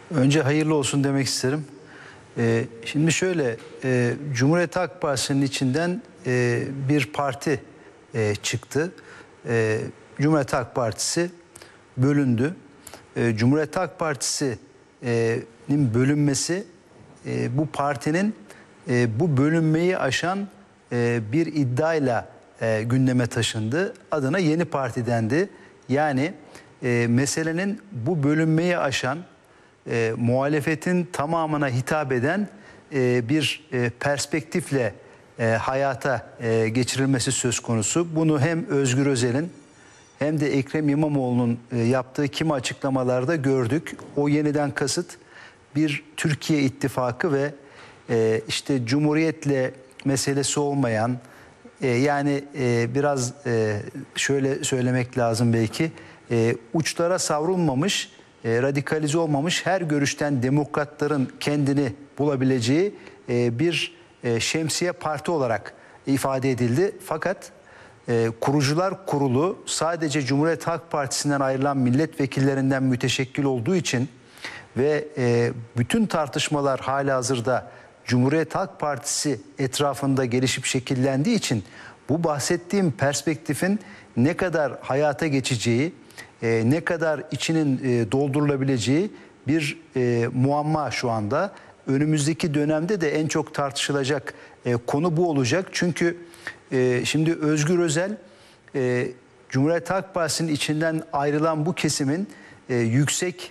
Önce hayırlı olsun demek isterim. Şimdi şöyle, Cumhuriyet Halk Partisi'nin içinden bir parti çıktı. Cumhuriyet Halk Partisi bölündü. Cumhuriyet Halk Partisi'nin bölünmesi bu partinin bu bölünmeyi aşan bir iddiayla gündeme taşındı. Adına Yeni Parti dendi. Yani meselenin bu bölünmeyi aşan, muhalefetin tamamına hitap eden bir perspektifle hayata geçirilmesi söz konusu. Bunu hem Özgür Özel'in hem de Ekrem İmamoğlu'nun yaptığı kimi açıklamalarda gördük. O yeniden kasıt bir Türkiye ittifakı ve işte Cumhuriyet'le meselesi olmayan, yani biraz şöyle söylemek lazım belki, uçlara savrulmamış, radikalize olmamış, her görüşten demokratların kendini bulabileceği bir şemsiye parti olarak ifade edildi. Fakat Kurucular Kurulu sadece Cumhuriyet Halk Partisi'nden ayrılan milletvekillerinden müteşekkil olduğu için ve bütün tartışmalar halihazırda Cumhuriyet Halk Partisi etrafında gelişip şekillendiği için bu bahsettiğim perspektifin ne kadar hayata geçeceği, ne kadar içinin doldurulabileceği bir muamma şu anda. Önümüzdeki dönemde de en çok tartışılacak konu bu olacak. Çünkü şimdi Özgür Özel, Cumhuriyet Halk Partisi'nin içinden ayrılan bu kesimin yüksek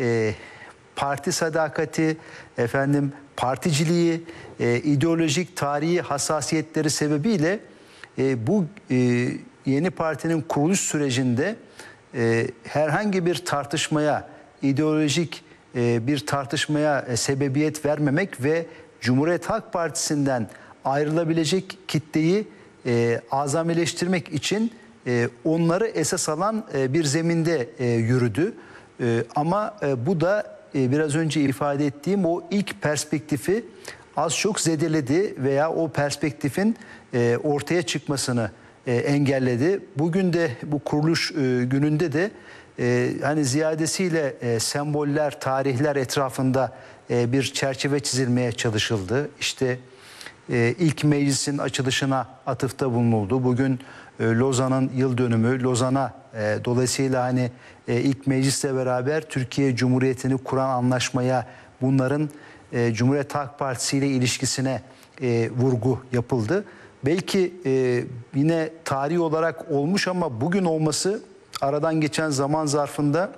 parti sadakati, particiliği, ideolojik tarihi hassasiyetleri sebebiyle bu yeni partinin kuruluş sürecinde herhangi bir tartışmaya, ideolojik bir tartışmaya sebebiyet vermemek ve Cumhuriyet Halk Partisi'nden ayrılabilecek kitleyi azamileştirmek için onları esas alan bir zeminde yürüdü. Ama bu da biraz önce ifade ettiğim o ilk perspektifi az çok zedeledi veya o perspektifin ortaya çıkmasını engelledi. Bugün de bu kuruluş gününde de hani ziyadesiyle semboller, tarihler etrafında bir çerçeve çizilmeye çalışıldı. İşte ilk meclisin açılışına atıfta bulunuldu. Bugün Lozan'ın yıl dönümü. Lozan'a dolayısıyla hani ilk meclisle beraber Türkiye Cumhuriyeti'ni kuran anlaşmaya, bunların Cumhuriyet Halk Partisi ile ilişkisine vurgu yapıldı. Belki yine tarihi olarak olmuş ama bugün olması aradan geçen zaman zarfında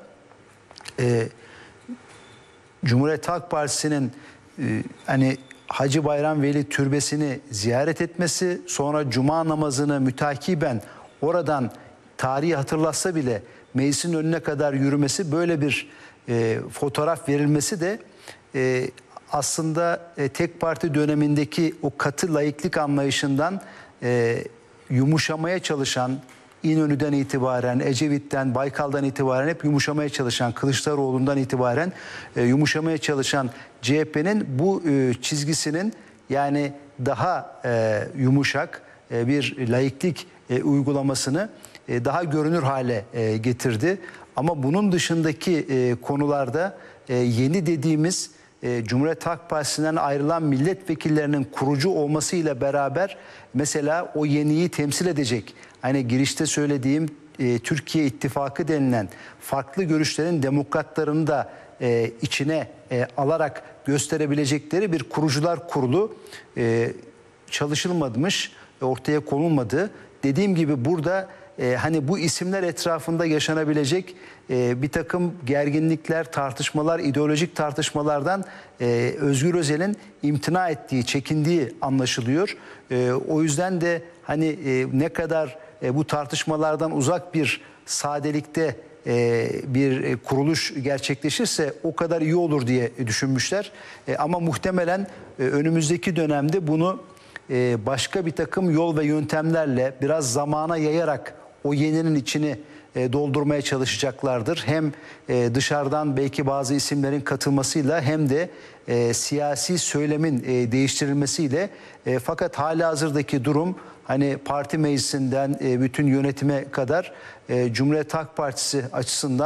Cumhuriyet Halk Partisi'nin hani Hacı Bayram Veli Türbesi'ni ziyaret etmesi, sonra Cuma namazını mütakiben oradan tarihi hatırlatsa bile meclisin önüne kadar yürümesi, böyle bir fotoğraf verilmesi de aslında tek parti dönemindeki o katı laiklik anlayışından yumuşamaya çalışan, İnönü'den itibaren, Ecevit'ten, Baykal'dan itibaren hep yumuşamaya çalışan, Kılıçdaroğlu'ndan itibaren yumuşamaya çalışan CHP'nin bu çizgisinin, yani daha yumuşak bir laiklik uygulamasını daha görünür hale getirdi. Ama bunun dışındaki konularda yeni dediğimiz Cumhuriyet Halk Partisi'nden ayrılan milletvekillerinin kurucu olmasıyla beraber mesela o yeniyi temsil edecek, hani girişte söylediğim Türkiye İttifakı denilen farklı görüşlerin demokratlarını da içine alarak gösterebilecekleri bir kurucular kurulu çalışılmamış, ortaya konulmadı. Dediğim gibi burada hani bu isimler etrafında yaşanabilecek bir takım gerginlikler, tartışmalar, ideolojik tartışmalardan Özgür Özel'in imtina ettiği, çekindiği anlaşılıyor. O yüzden de hani ne kadar bu tartışmalardan uzak bir sadelikte bir kuruluş gerçekleşirse o kadar iyi olur diye düşünmüşler. Ama muhtemelen önümüzdeki dönemde bunu başka bir takım yol ve yöntemlerle biraz zamana yayarak o yeninin içini doldurmaya çalışacaklardır. Hem dışarıdan belki bazı isimlerin katılmasıyla hem de siyasi söylemin değiştirilmesiyle. Fakat halihazırdaki durum, hani parti meclisinden bütün yönetime kadar Cumhuriyet Halk Partisi açısından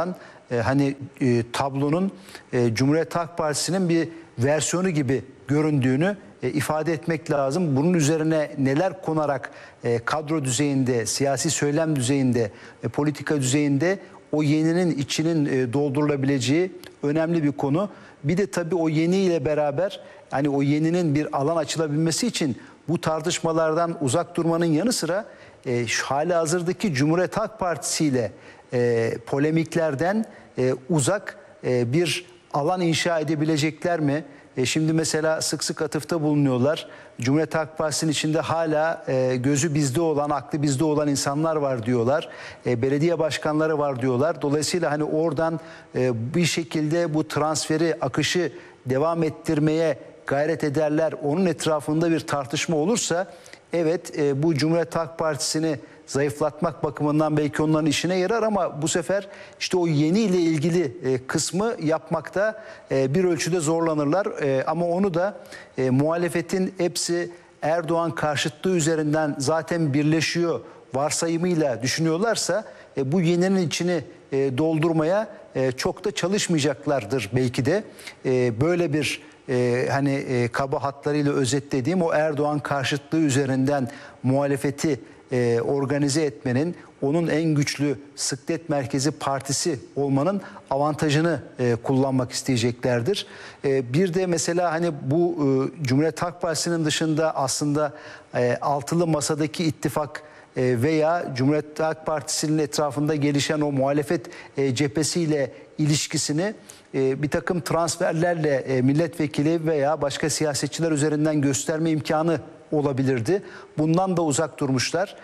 tablonun Cumhuriyet Halk Partisi'nin bir versiyonu gibi göründüğünü ifade etmek lazım. Bunun üzerine neler konarak kadro düzeyinde, siyasi söylem düzeyinde, politika düzeyinde o yeninin içinin doldurulabileceği önemli bir konu. Bir de tabii o yeniyle beraber hani o yeninin bir alan açılabilmesi için bu tartışmalardan uzak durmanın yanı sıra şu halihazırdaki Cumhuriyet Halk Partisi ile polemiklerden uzak bir alan inşa edebilecekler mi? Şimdi mesela sık sık atıfta bulunuyorlar. Cumhuriyet Halk Partisi'nin içinde hala gözü bizde olan, aklı bizde olan insanlar var diyorlar. Belediye başkanları var diyorlar. Dolayısıyla hani oradan bir şekilde bu transferi, akışı devam ettirmeye gayret ederler. Onun etrafında bir tartışma olursa evet bu Cumhuriyet Halk Partisi'ni zayıflatmak bakımından belki onların işine yarar ama bu sefer işte o yeni ile ilgili kısmı yapmakta bir ölçüde zorlanırlar. Ama onu da muhalefetin hepsi Erdoğan karşıtlığı üzerinden zaten birleşiyor varsayımıyla düşünüyorlarsa bu yeninin içini doldurmaya çok da çalışmayacaklardır belki de. Böyle bir kaba hatlarıyla özetlediğim o Erdoğan karşıtlığı üzerinden muhalefeti organize etmenin, onun en güçlü sıklet merkezi partisi olmanın avantajını kullanmak isteyeceklerdir. Bir de mesela hani bu Cumhuriyet Halk Partisi'nin dışında aslında altılı masadaki ittifak veya Cumhuriyet Halk Partisi'nin etrafında gelişen o muhalefet cephesiyle ilişkisini bir takım transferlerle milletvekili veya başka siyasetçiler üzerinden gösterme imkanı olabilirdi. Bundan da uzak durmuşlar.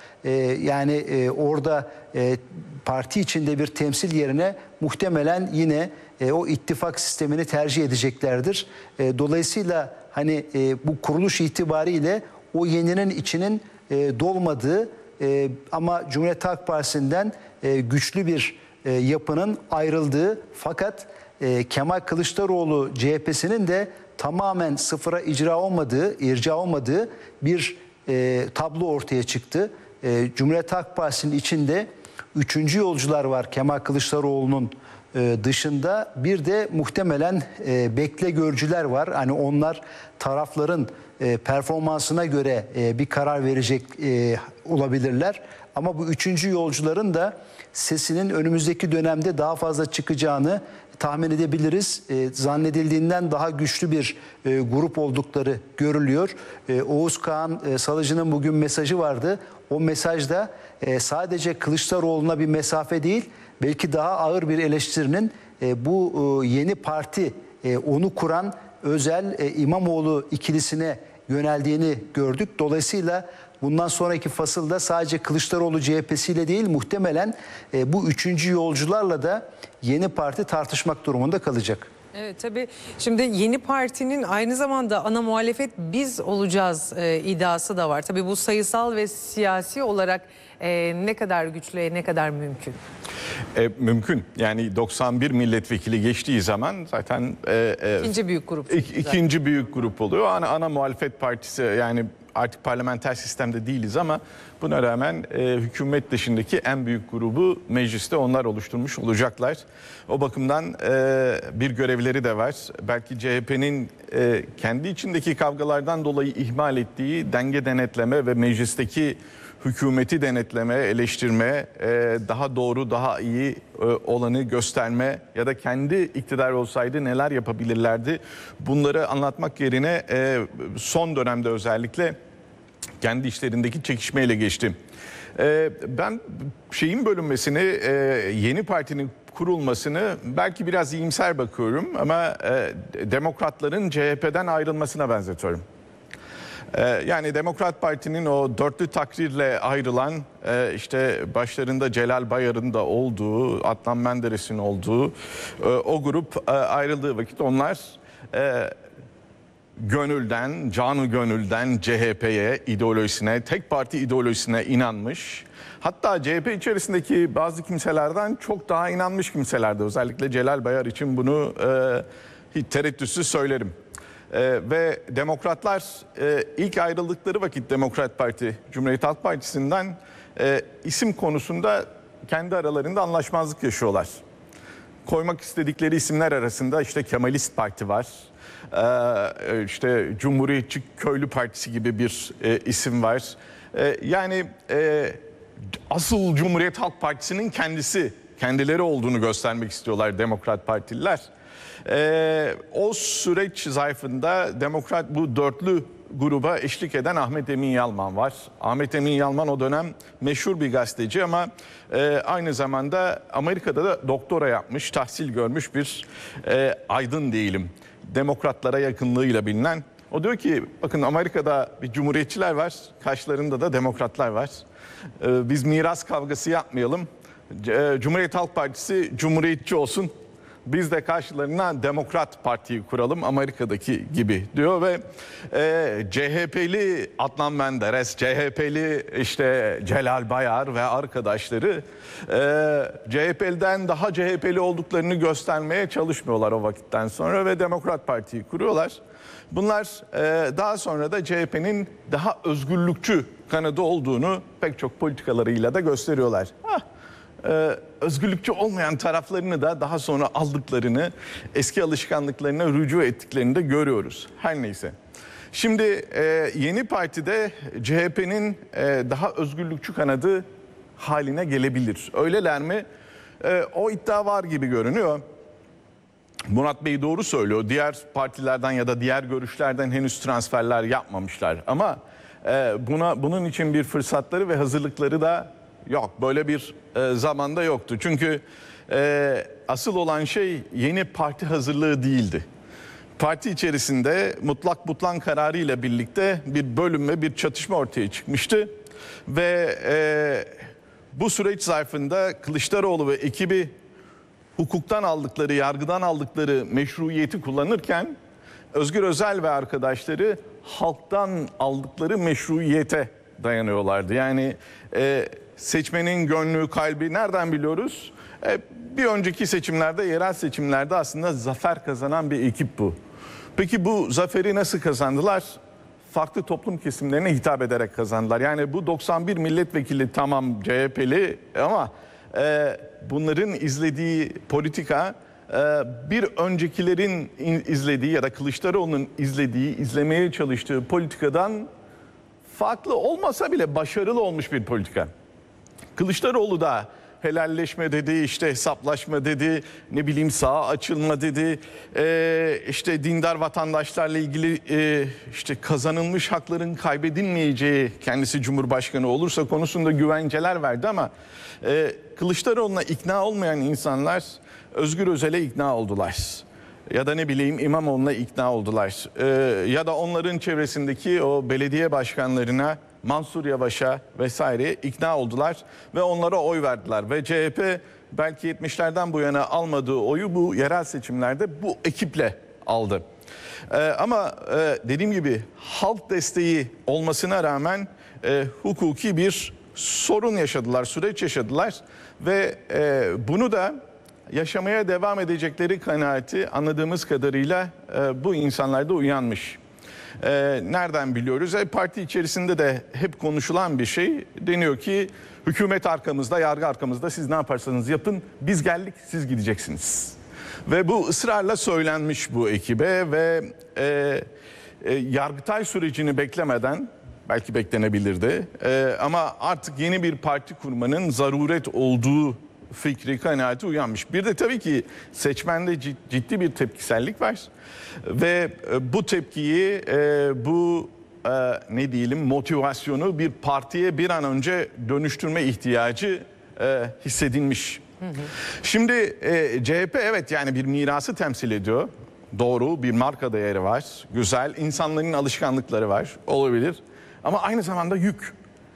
Orada parti içinde bir temsil yerine muhtemelen yine o ittifak sistemini tercih edeceklerdir. Dolayısıyla bu kuruluş itibariyle o yeninin içinin dolmadığı ama Cumhuriyet Halk Partisi'nden güçlü bir yapının ayrıldığı fakat Kemal Kılıçdaroğlu CHP'sinin de tamamen sıfıra irca olmadığı bir tablo ortaya çıktı. Cumhuriyet Halk Partisi'nin içinde üçüncü yolcular var Kemal Kılıçdaroğlu'nun dışında. Bir de muhtemelen bekle görcüler var. Hani onlar tarafların performansına göre bir karar verecek olabilirler. Ama bu üçüncü yolcuların da sesinin önümüzdeki dönemde daha fazla çıkacağını tahmin edebiliriz. Zannedildiğinden daha güçlü bir grup oldukları görülüyor. Oğuz Kağan Salıcı'nın bugün mesajı vardı. O mesajda sadece Kılıçdaroğlu'na bir mesafe değil, belki daha ağır bir eleştirinin bu yeni parti, onu kuran Özel İmamoğlu ikilisine yöneldiğini gördük. Dolayısıyla bundan sonraki fasılda sadece Kılıçdaroğlu CHP'siyle değil muhtemelen bu üçüncü yolcularla da yeni parti tartışmak durumunda kalacak. Evet tabii şimdi yeni partinin aynı zamanda ana muhalefet biz olacağız iddiası da var. Tabii bu sayısal ve siyasi olarak ne kadar güçlü, ne kadar mümkün? Mümkün. Yani 91 milletvekili geçtiği zaman zaten ikinci büyük grup. İkinci büyük grup oluyor. Ana muhalefet partisi, yani artık parlamenter sistemde değiliz ama buna rağmen hükümet dışındaki en büyük grubu mecliste onlar oluşturmuş olacaklar. O bakımdan bir görevleri de var. Belki CHP'nin kendi içindeki kavgalardan dolayı ihmal ettiği denge denetleme ve meclisteki hükümeti denetleme, eleştirme, daha doğru, daha iyi olanı gösterme ya da kendi iktidar olsaydı neler yapabilirlerdi? Bunları anlatmak yerine son dönemde özellikle kendi işlerindeki çekişmeyle geçti. Ben şeyin bölünmesini, yeni partinin kurulmasını belki biraz iyimser bakıyorum ama demokratların CHP'den ayrılmasına benzetiyorum. Yani Demokrat Parti'nin o dörtlü takrirle ayrılan, işte başlarında Celal Bayar'ın da olduğu, Adnan Menderes'in olduğu o grup ayrıldığı vakit onlar gönülden, canı gönülden CHP'ye, ideolojisine, tek parti ideolojisine inanmış. Hatta CHP içerisindeki bazı kimselerden çok daha inanmış kimselerdi. Özellikle Celal Bayar için bunu hiç tereddütsüz söylerim. Ve demokratlar ilk ayrıldıkları vakit Demokrat Parti, Cumhuriyet Halk Partisi'nden isim konusunda kendi aralarında anlaşmazlık yaşıyorlar. koymak istedikleri isimler arasında işte Kemalist Parti var. İşte Cumhuriyetçi Köylü Partisi gibi bir isim var. Yani asıl Cumhuriyet Halk Partisi'nin kendileri olduğunu göstermek istiyorlar Demokrat Partililer. O süreç zarfında bu dörtlü gruba eşlik eden Ahmet Emin Yalman var. Ahmet Emin Yalman o dönem meşhur bir gazeteci ama aynı zamanda Amerika'da da doktora yapmış, tahsil görmüş bir aydın diyelim. Demokratlara yakınlığıyla bilinen. O diyor ki bakın Amerika'da bir cumhuriyetçiler var, karşılarında da demokratlar var. Biz miras kavgası yapmayalım. Cumhuriyet Halk Partisi cumhuriyetçi olsun. Biz de karşılarına Demokrat Parti'yi kuralım Amerika'daki gibi diyor ve CHP'li Adnan Menderes, CHP'li işte Celal Bayar ve arkadaşları CHP'den daha CHP'li olduklarını göstermeye çalışmıyorlar o vakitten sonra ve Demokrat Parti'yi kuruyorlar. Bunlar daha sonra da CHP'nin daha özgürlükçü kanadı olduğunu pek çok politikalarıyla da gösteriyorlar. Özgürlükçü olmayan taraflarını da daha sonra aldıklarını, eski alışkanlıklarına rücu ettiklerini de görüyoruz. Her neyse. Şimdi yeni partide CHP'nin daha özgürlükçü kanadı haline gelebilir. Öyleler mi? O iddia var gibi görünüyor. Murat Bey doğru söylüyor. Diğer partilerden ya da diğer görüşlerden henüz transferler yapmamışlar. Ama bunun için bir fırsatları ve hazırlıkları da yok. Böyle bir zamanda yoktu. Çünkü asıl olan şey yeni parti hazırlığı değildi. Parti içerisinde mutlak butlan kararı ile birlikte bir bölüm ve bir çatışma ortaya çıkmıştı. Ve bu süreç zarfında Kılıçdaroğlu ve ekibi hukuktan aldıkları, yargıdan aldıkları meşruiyeti kullanırken Özgür Özel ve arkadaşları halktan aldıkları meşruiyete dayanıyorlardı. Yani seçmenin gönlü, kalbi nereden biliyoruz? Bir önceki seçimlerde, yerel seçimlerde aslında zafer kazanan bir ekip bu. Peki bu zaferi nasıl kazandılar? Farklı toplum kesimlerine hitap ederek kazandılar. Yani bu 91 milletvekili tamam CHP'li ama bunların izlediği politika bir öncekilerin izlediği ya da Kılıçdaroğlu'nun izlemeye çalıştığı politikadan farklı olmasa bile başarılı olmuş bir politika. Kılıçdaroğlu da helalleşme dedi, işte hesaplaşma dedi, ne bileyim sağa açılma dedi, işte dindar vatandaşlarla ilgili işte kazanılmış hakların kaybedilmeyeceği, kendisi Cumhurbaşkanı olursa konusunda güvenceler verdi ama Kılıçdaroğlu'na ikna olmayan insanlar Özgür Özel'e ikna oldular. Ya da ne bileyim İmamoğlu'na ikna oldular. Ya da onların çevresindeki o belediye başkanlarına, Mansur Yavaş'a vesaire ikna oldular ve onlara oy verdiler. Ve CHP belki 70'lerden bu yana almadığı oyu bu yerel seçimlerde bu ekiple aldı. Ama dediğim gibi halk desteği olmasına rağmen hukuki bir sorun yaşadılar, süreç yaşadılar ve bunu da yaşamaya devam edecekleri kanaati anladığımız kadarıyla bu insanlarda uyanmış. Nereden biliyoruz? Parti içerisinde de hep konuşulan bir şey. Deniyor ki hükümet arkamızda, yargı arkamızda, siz ne yaparsanız yapın, biz geldik, siz gideceksiniz. Ve bu ısrarla söylenmiş bu ekibe ve Yargıtay sürecini beklemeden, belki beklenebilirdi ama artık yeni bir parti kurmanın zaruret olduğu fikri, kanaati uyanmış. Bir de tabii ki seçmende ciddi bir tepkisellik var ve bu tepkiyi, bu ne diyelim motivasyonu bir partiye bir an önce dönüştürme ihtiyacı hissedilmiş. Şimdi CHP evet yani bir mirası temsil ediyor. Doğru, bir marka değeri var. Güzel, insanların alışkanlıkları var. Olabilir. Ama aynı zamanda yük.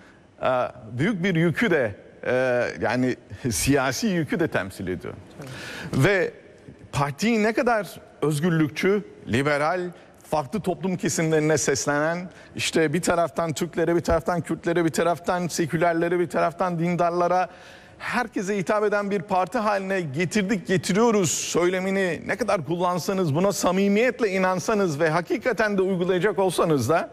Büyük bir yükü de yani siyasi yükü de temsil ediyor. Ve partiyi ne kadar özgürlükçü, liberal, farklı toplum kesimlerine seslenen, işte bir taraftan Türklere, bir taraftan Kürtlere, bir taraftan sekülerlere, bir taraftan dindarlara, herkese hitap eden bir parti haline getiriyoruz söylemini ne kadar kullansanız, buna samimiyetle inansanız ve hakikaten de uygulayacak olsanız da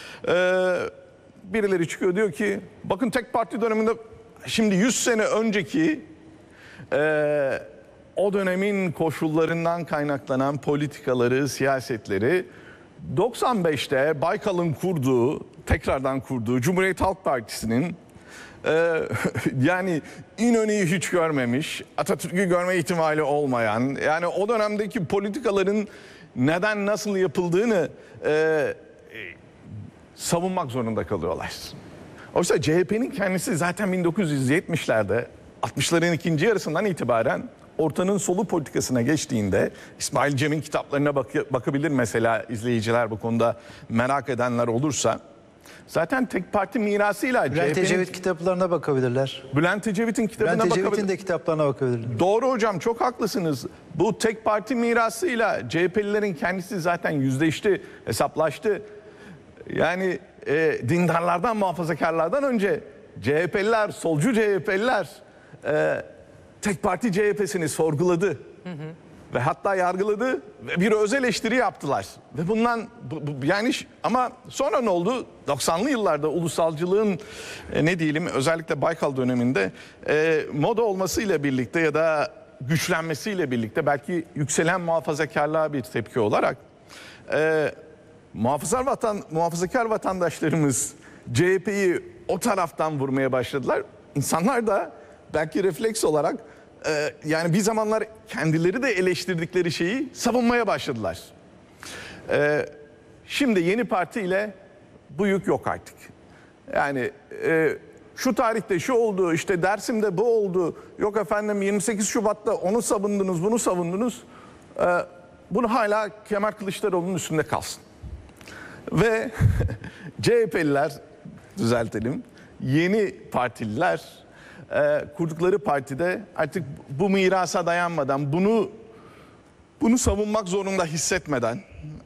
birileri çıkıyor diyor ki bakın tek parti döneminde şimdi 100 sene önceki o dönemin koşullarından kaynaklanan politikaları, siyasetleri 95'te Baykal'ın tekrardan kurduğu Cumhuriyet Halk Partisi'nin yani İnönü'yü hiç görmemiş, Atatürk'ü görme ihtimali olmayan, yani o dönemdeki politikaların neden nasıl yapıldığını savunmak zorunda kalıyorlar. Oysa CHP'nin kendisi zaten 1970'lerde, 60'ların ikinci yarısından itibaren ortanın solu politikasına geçtiğinde, İsmail Cem'in kitaplarına bakabilir mesela izleyiciler, bu konuda merak edenler olursa. Zaten tek parti mirasıyla Bülent Ecevit kitaplarına bakabilirler. Bülent Ecevit'in kitabına Bülent bakabilir. Ecevit'in de kitaplarına bakabilirler. Doğru hocam, çok haklısınız. Bu tek parti mirasıyla CHP'lilerin kendisi zaten yüzleşti, hesaplaştı. Yani dindarlardan, muhafazakarlardan önce CHP'liler, solcu CHP'liler tek parti CHP'sini sorguladı. Ve hatta yargıladı ve bir öz eleştiri yaptılar. Ve bundan yani ama sonra ne oldu? 90'lı yıllarda ulusalcılığın ne diyelim, özellikle Baykal döneminde moda olmasıyla birlikte ya da güçlenmesiyle birlikte, belki yükselen muhafazakarlığa bir tepki olarak muhafazakar vatandaşlarımız CHP'yi o taraftan vurmaya başladılar. İnsanlar da belki refleks olarak yani bir zamanlar kendileri de eleştirdikleri şeyi savunmaya başladılar. Şimdi yeni partiyle bu yük yok artık. Yani şu tarihte şu oldu, işte Dersim'de bu oldu, yok efendim 28 Şubat'ta onu savundunuz, bunu savundunuz. Bunu hala Kemal Kılıçdaroğlu'nun üstünde kalsın. Ve CHP'liler, düzeltelim, yeni partililer kurdukları partide artık bu mirasa dayanmadan, bunu savunmak zorunda hissetmeden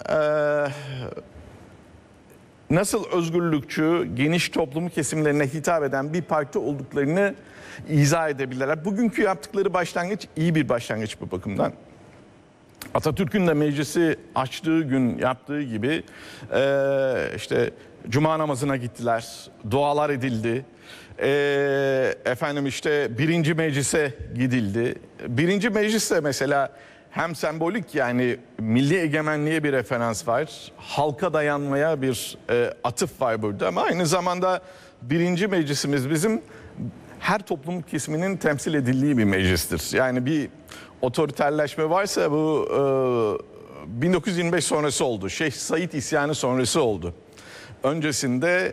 nasıl özgürlükçü, geniş toplum kesimlerine hitap eden bir parti olduklarını izah edebilirler. Bugünkü yaptıkları başlangıç iyi bir başlangıç bu bakımdan. Atatürk'ün de meclisi açtığı gün yaptığı gibi işte Cuma namazına gittiler, dualar edildi. Efendim işte birinci meclise gidildi. Birinci mecliste mesela hem sembolik, yani milli egemenliğe bir referans var. Halka dayanmaya bir atıf var burada, ama aynı zamanda birinci meclisimiz bizim her toplum kesiminin temsil edildiği bir meclistir. Yani bir otoriterleşme varsa bu 1925 sonrası oldu. Şeyh Said isyanı sonrası oldu. Öncesinde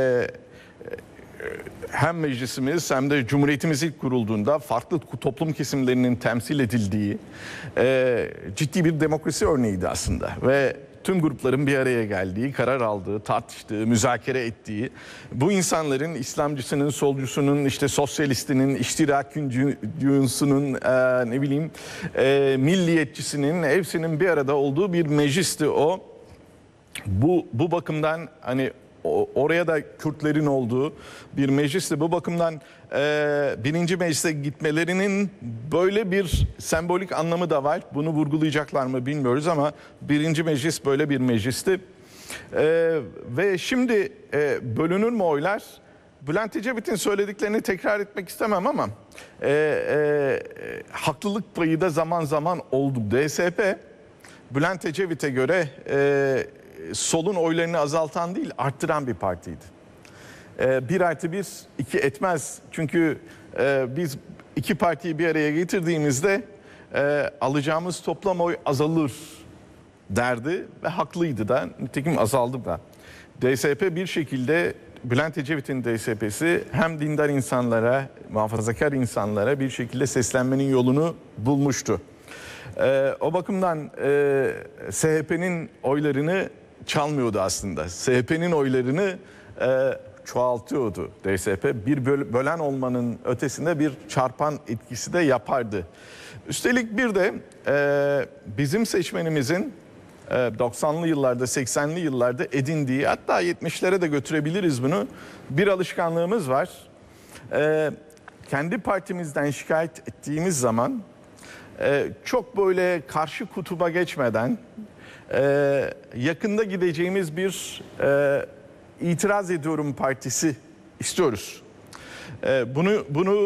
hem meclisimiz hem de Cumhuriyetimiz ilk kurulduğunda farklı toplum kesimlerinin temsil edildiği ciddi bir demokrasi örneğiydi aslında. Ve tüm grupların bir araya geldiği, karar aldığı, tartıştığı, müzakere ettiği, bu insanların İslamcısının, solcusunun, işte sosyalistinin, iştirakçısının, ne bileyim milliyetçisinin, hepsinin bir arada olduğu bir meclisti o. Bu bakımdan hani oraya da Kürtlerin olduğu bir meclisti. Bu bakımdan birinci meclise gitmelerinin böyle bir sembolik anlamı da var. Bunu vurgulayacaklar mı bilmiyoruz, ama birinci meclis böyle bir meclisti. Ve şimdi bölünür mü oylar? Bülent Ecevit'in söylediklerini tekrar etmek istemem ama haklılık payı da zaman zaman oldu. DSP Bülent Ecevit'e göre solun oylarını azaltan değil, arttıran bir partiydi. 1+1 2 etmez. Çünkü biz iki partiyi bir araya getirdiğimizde alacağımız toplam oy azalır derdi ve haklıydı da, nitekim azaldı da. DSP bir şekilde, Bülent Ecevit'in DSP'si hem dindar insanlara, muhafazakar insanlara bir şekilde seslenmenin yolunu bulmuştu. O bakımdan SHP'nin oylarını çalmıyordu aslında. SHP'nin oylarını çoğaltıyordu DSP. Bir bölen olmanın ötesinde bir çarpan etkisi de yapardı. Üstelik bir de bizim seçmenimizin 90'lı yıllarda, 80'li yıllarda edindiği, hatta 70'lere de götürebiliriz bunu, bir alışkanlığımız var. Kendi partimizden şikayet ettiğimiz zaman çok böyle karşı kutuba geçmeden yakında gideceğimiz bir itiraz ediyorum partisi istiyoruz. Bunu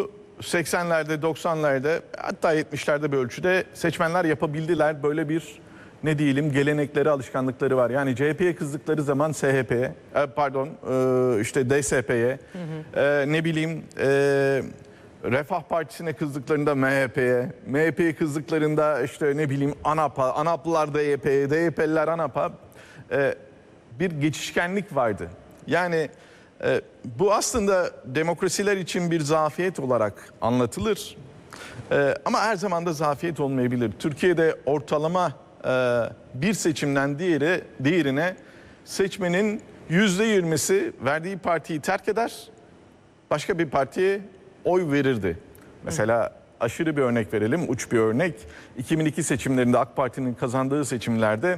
80'lerde, 90'larda hatta 70'lerde bir ölçüde seçmenler yapabildiler. Böyle bir ne diyelim gelenekleri, alışkanlıkları var. Yani CHP'ye kızdıkları zaman SHP'ye, işte DSP'ye, ne bileyim Refah Partisi'ne kızdıklarında MHP'ye, MHP'ye kızdıklarında işte ne bileyim ANAP'a, ANAP'lılar DYP'ye, DYP'liler ANAP'a bir geçişkenlik vardı. Yani bu aslında demokrasiler için bir zafiyet olarak anlatılır. Ama her zaman da zafiyet olmayabilir. Türkiye'de ortalama bir seçimden diğerine seçmenin %20'si verdiği partiyi terk eder, başka bir partiye oy verirdi. Mesela aşırı bir örnek verelim, uç bir örnek. 2002 seçimlerinde AK Parti'nin kazandığı seçimlerde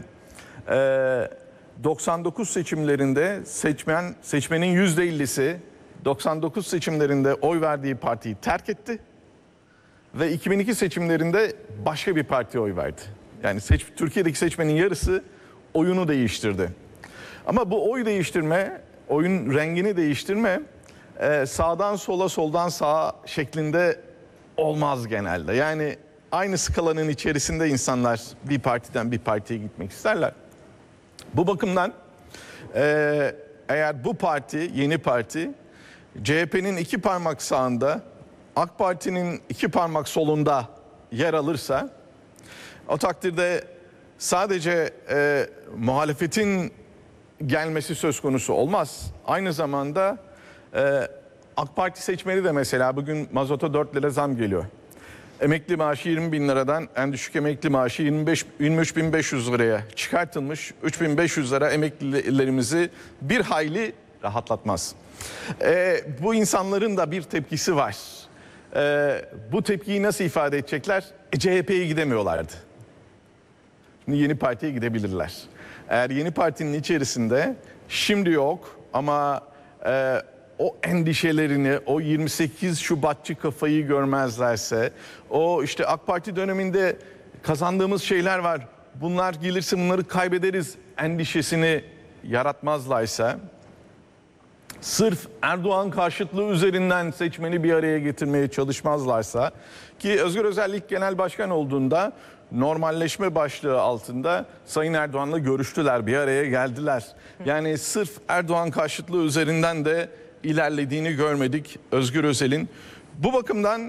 99 seçimlerinde seçmenin %50'si 99 seçimlerinde oy verdiği partiyi terk etti ve 2002 seçimlerinde başka bir partiye oy verdi. Yani Türkiye'deki seçmenin yarısı oyunu değiştirdi. Ama bu oy değiştirme, oyun rengini değiştirme sağdan sola, soldan sağa şeklinde olmaz genelde. Yani aynı skalanın içerisinde insanlar bir partiden bir partiye gitmek isterler. Bu bakımdan eğer bu parti, yeni parti, CHP'nin 2 parmak sağında, AK Parti'nin 2 parmak solunda yer alırsa, o takdirde sadece muhalefetin gelmesi söz konusu olmaz. Aynı zamanda AK Parti seçmeni de mesela bugün mazota 4 lira zam geliyor. Emekli maaşı 20 bin liradan en düşük emekli maaşı 23.500 liraya çıkartılmış. 3.500 lira emeklilerimizi bir hayli rahatlatmaz. Bu insanların da bir tepkisi var. Bu tepkiyi nasıl ifade edecekler? CHP'ye gidemiyorlardı. Şimdi yeni partiye gidebilirler. Eğer yeni partinin içerisinde şimdi yok ama o endişelerini, o 28 Şubatçı kafayı görmezlerse, o işte AK Parti döneminde kazandığımız şeyler var, bunlar gelirse bunları kaybederiz endişesini yaratmazlarsa, sırf Erdoğan karşıtlığı üzerinden seçmeni bir araya getirmeye çalışmazlarsa, ki Özgür Özel ilk genel başkan olduğunda normalleşme başlığı altında Sayın Erdoğan'la görüştüler, bir araya geldiler. Yani sırf Erdoğan karşıtlığı üzerinden de ilerlediğini görmedik Özgür Özel'in. Bu bakımdan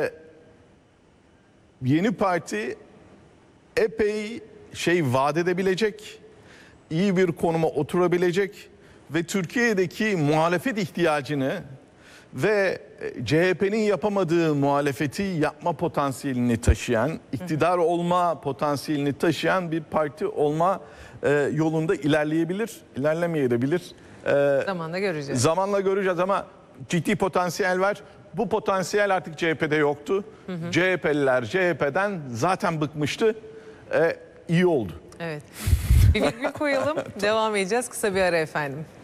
yeni parti epey vaat edebilecek, iyi bir konuma oturabilecek ve Türkiye'deki muhalefet ihtiyacını ve CHP'nin yapamadığı muhalefeti yapma potansiyelini taşıyan, iktidar olma potansiyelini taşıyan bir parti olma yolunda ilerleyebilir, ilerlemeyebilir. Zamanla göreceğiz. Zamanla göreceğiz ama ciddi potansiyel var. Bu potansiyel artık CHP'de yoktu. CHP'liler CHP'den zaten bıkmıştı. İyi oldu. Evet. Bir virgül koyalım. Devam edeceğiz. Kısa bir ara efendim.